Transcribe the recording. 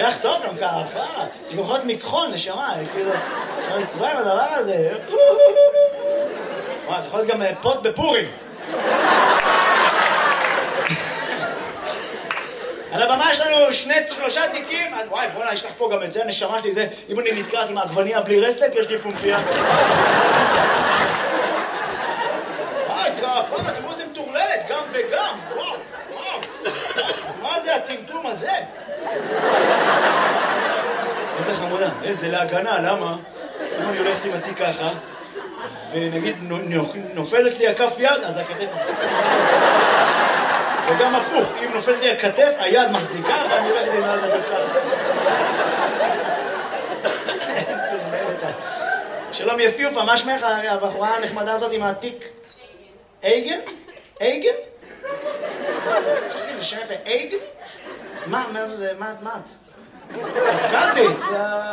לך טוב גם ככה, זה גם יכול להיות מכחול, נשמה, כאילו, לא נצבע עם הדבר הזה. וואי, זה יכול להיות גם פוט בפורים. על הבמה יש לנו 3 תיקים, וואי, בוא'נה, יש לך פה גם את זה, נשמה שלי, זה, אם אני נתקעת עם העגבניה בלי רסק, יש לי פומפיה. וואי, כפה, תראו זה מטורללת, גם וגם, וואו, וואו. מה זה הטמטום הזה? איזה חמודה, זה להגנה, למה? אם אני הולכת עם התיק ככה, ונגיד נופלת לי הכף יד, אז הכתף מחזיקה. וגם הפוך, אם נופלת לי הכתף, היד מחזיקה, ואני הולכת עם היד ככה. שלום יפיופה, מה שמך הבחורה הנחמדה הזאת עם התיק? אייגן? אייגן? זה שם יפה, אייגן? מה זה, מה את? קפקזית,